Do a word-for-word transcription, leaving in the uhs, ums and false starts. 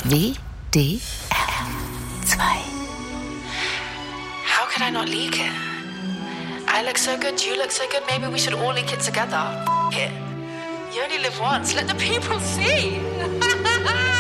W D R zwei. How could I not leak it? I look so good, you look so good, maybe we should all leak it together. F- it. You only live once, let the people see.